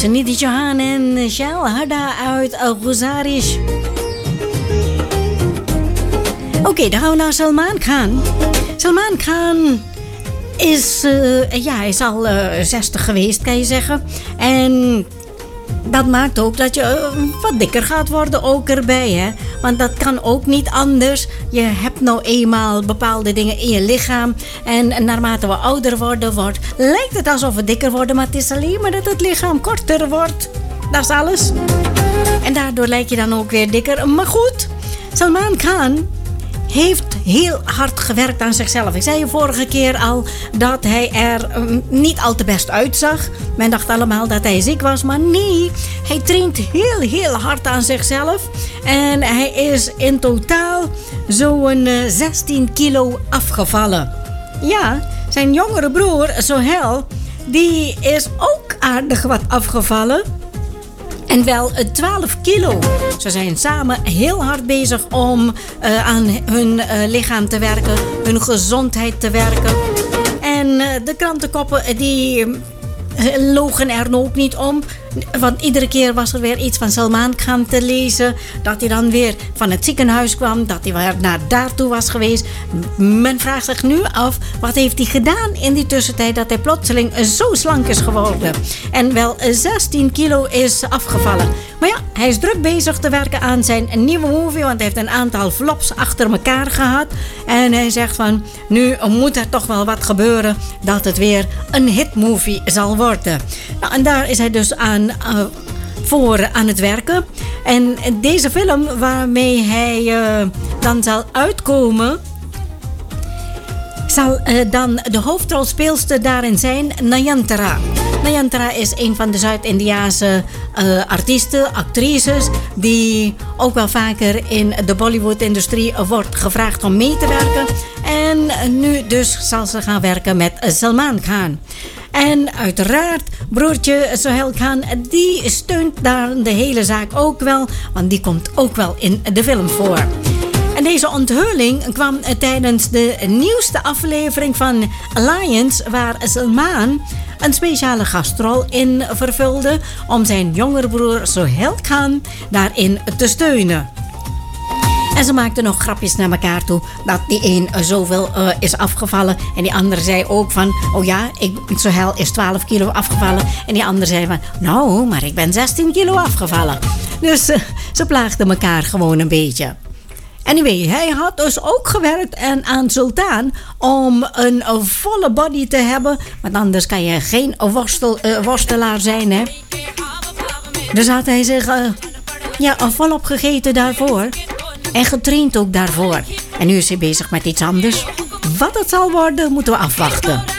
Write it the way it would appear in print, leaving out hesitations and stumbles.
Suniti Chauhan en Shell Hada uit Guzaarish. Oké, dan gaan we naar Salman Khan. Salman Khan is, hij is al 60 geweest, kan je zeggen. En dat maakt ook dat je wat dikker gaat worden ook erbij, hè. Want dat kan ook niet anders. Je hebt nou eenmaal bepaalde dingen in je lichaam. En naarmate we ouder worden, lijkt het alsof we dikker worden. Maar het is alleen maar dat het lichaam korter wordt. Dat is alles. En daardoor lijk je dan ook weer dikker. Maar goed, Salman Khan heeft heel hard gewerkt aan zichzelf. Ik zei je vorige keer al dat hij er niet al te best uitzag. Men dacht allemaal dat hij ziek was, maar nee. Hij traint heel hard aan zichzelf. En hij is in totaal zo'n 16 kilo afgevallen. Ja, zijn jongere broer, Sohail, die is ook aardig wat afgevallen. En wel 12 kilo. Ze zijn samen heel hard bezig om aan hun lichaam te werken. Hun gezondheid te werken. En de krantenkoppen die logen er ook niet om. Want iedere keer was er weer iets van Salman Khan te lezen. Dat hij dan weer van het ziekenhuis kwam. Dat hij weer naar daartoe was geweest. Men vraagt zich nu af, wat heeft hij gedaan in die tussentijd dat hij plotseling zo slank is geworden. En wel 16 kilo is afgevallen. Maar ja, hij is druk bezig te werken aan zijn nieuwe movie. Want hij heeft een aantal flops achter elkaar gehad. En hij zegt van, nu moet er toch wel wat gebeuren dat het weer een hitmovie zal worden. Nou, en daar is hij dus aan het werken. En deze film waarmee hij dan zal uitkomen, zal dan de hoofdrolspeelster daarin zijn Nayanthara. Nayanthara is een van de Zuid-Indiase artiesten, actrices, die ook wel vaker in de Bollywood-industrie wordt gevraagd om mee te werken. En nu dus zal ze gaan werken met Salman Khan. En uiteraard, broertje Sohail Khan, die steunt daar de hele zaak ook wel, want die komt ook wel in de film voor. En deze onthulling kwam tijdens de nieuwste aflevering van Alliance, waar Salman een speciale gastrol in vervulde om zijn jongere broer Sohail Khan daarin te steunen. En ze maakten nog grapjes naar elkaar toe dat die een zoveel is afgevallen. En die andere zei ook van, oh ja, Sohail is 12 kilo afgevallen. En die andere zei van, nou, maar ik ben 16 kilo afgevallen. Dus ze plaagden elkaar gewoon een beetje. Anyway, hij had dus ook gewerkt aan Sultan om een volle body te hebben. Want anders kan je geen worstelaar zijn, hè. Dus had hij zich volop gegeten daarvoor. En getraind ook daarvoor. En nu is hij bezig met iets anders. Wat het zal worden, moeten we afwachten.